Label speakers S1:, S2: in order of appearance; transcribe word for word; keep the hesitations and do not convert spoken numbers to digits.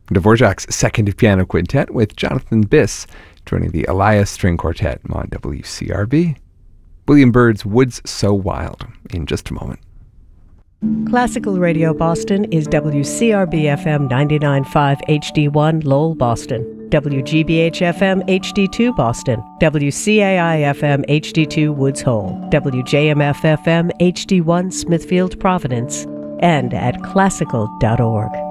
S1: Dvorak's Second Piano Quintet with Jonathan Biss joining the Elias String Quartet on W C R B. William Byrd's Woods So Wild in just a moment.
S2: Classical Radio Boston is W C R B F M ninety-nine point five H D one Lowell, Boston, W G B H F M H D two Boston, W C A I F M H D two Woods Hole, W J M F F M H D one Smithfield, Providence, and at classical dot org.